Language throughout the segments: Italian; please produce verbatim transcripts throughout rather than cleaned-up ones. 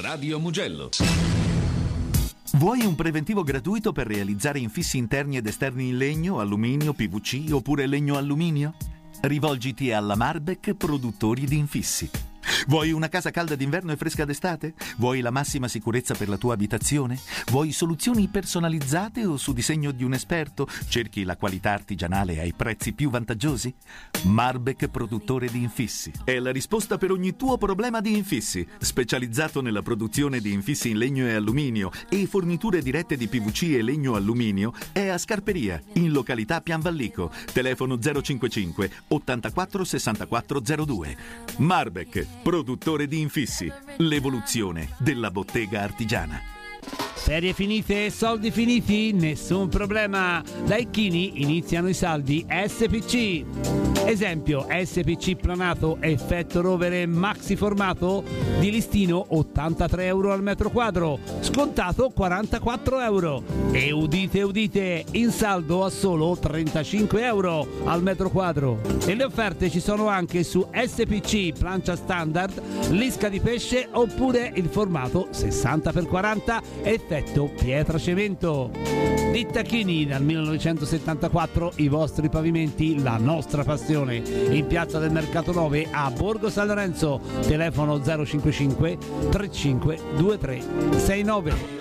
Radio Mugello. Vuoi un preventivo gratuito per realizzare infissi interni ed esterni in legno, alluminio, P V C oppure legno-alluminio? Rivolgiti alla Marbeck Produttori di Infissi. Vuoi una casa calda d'inverno e fresca d'estate? Vuoi la massima sicurezza per la tua abitazione? Vuoi soluzioni personalizzate o su disegno di un esperto? Cerchi la qualità artigianale ai prezzi più vantaggiosi? Marbeck Produttore di Infissi è la risposta per ogni tuo problema di infissi, specializzato nella produzione di infissi in legno e alluminio e forniture dirette di P V C e legno alluminio. È a Scarperia, in località Pianvallico. Telefono zero cinquantacinque ottantaquattro sessantaquattro zero due. Marbeck Produttore di Infissi, l'evoluzione della bottega artigiana. Ferie finite e soldi finiti? Nessun problema! Dai Chini iniziano i saldi S P C. Esempio, S P C planato effetto rovere maxi formato di listino ottantatré euro al metro quadro, scontato quarantaquattro euro. E udite udite, in saldo a solo trentacinque euro al metro quadro. E le offerte ci sono anche su S P C plancia standard, lisca di pesce oppure il formato sessanta per quaranta effetto pietra cemento. Ditta Chini, dal millenovecentosettantaquattro i vostri pavimenti, la nostra passione. In piazza del Mercato nove a Borgo San Lorenzo. Telefono zero cinquantacinque trentacinque ventitré sessantanove.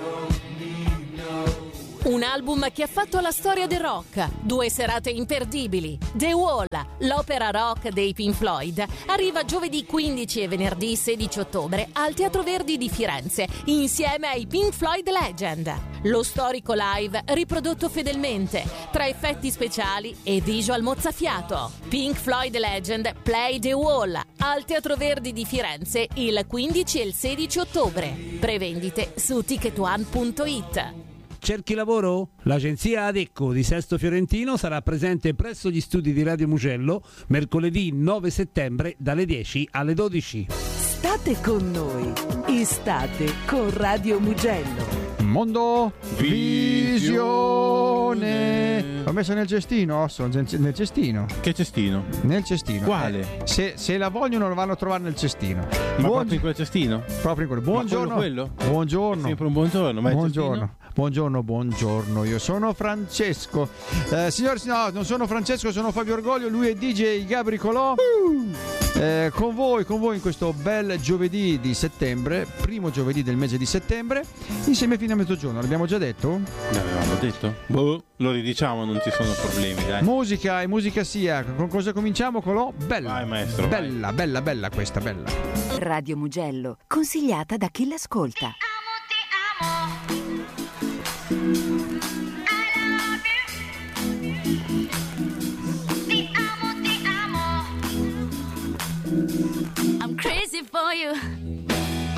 Un album che ha fatto la storia del rock. Due serate imperdibili. The Wall, l'opera rock dei Pink Floyd, arriva giovedì quindici e venerdì sedici ottobre al Teatro Verdi di Firenze, insieme ai Pink Floyd Legend. Lo storico live riprodotto fedelmente, tra effetti speciali e visual mozzafiato. Pink Floyd Legend Play The Wall al Teatro Verdi di Firenze il quindici e il sedici ottobre. Prevendite su ticket one punto it. Cerchi lavoro? L'agenzia Adecco di Sesto Fiorentino sarà presente presso gli studi di Radio Mugello mercoledì nove settembre dalle dieci alle dodici. State con noi, estate con Radio Mugello. Mondo Visione. Ho messo nel cestino, sono nel cestino. Che cestino? Nel cestino. Quale? Eh, se, se la vogliono lo vanno a trovare nel cestino. Ma Buon... proprio in quel cestino? Proprio in quello. Buongiorno. Quello, quello? Buongiorno. È sempre un buongiorno. Ma buongiorno. Buongiorno, buongiorno. Io sono Francesco. Eh, signori, no, non sono Francesco, sono Fabio Orgoglio. Lui è D J Gabri Colò. Uh! Eh, con voi, con voi in questo bel giovedì di settembre, primo giovedì del mese di settembre, insieme fino a mezzogiorno. L'abbiamo già detto? L'avevamo detto? Boh, lo ridiciamo, non ci sono problemi, dai. Musica e musica sia. Con cosa cominciamo, Colò? Bella. Vai, maestro. Bella, vai. bella, bella questa, bella. Radio Mugello, consigliata da chi l'ascolta. Ti amo, ti amo. I'm crazy for you.